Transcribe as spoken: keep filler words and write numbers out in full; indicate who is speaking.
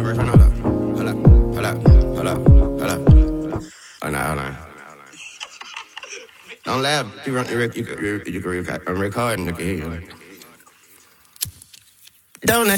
Speaker 1: Hold up, hold up, hold up, hold up, hold up. Hold on, hold on. Don't laugh. You run, you, you, you, you, you, I'm recording. You can hear you. Don't